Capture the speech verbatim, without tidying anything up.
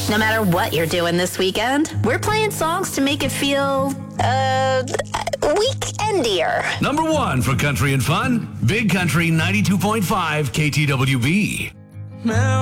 No matter what you're doing this weekend, we're playing songs to make it feel, uh, weekendier. Number one for country and fun, Big Country ninety-two point five K T W B.